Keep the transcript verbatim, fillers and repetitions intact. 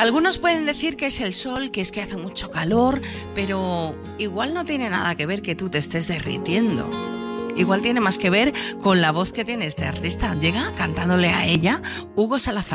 Algunos pueden decir que es el sol, que es que hace mucho calor, pero igual no tiene nada que ver que tú te estés derritiendo. Igual tiene más que ver con la voz que tiene este artista. Llega cantándole a ella Hugo Salazar.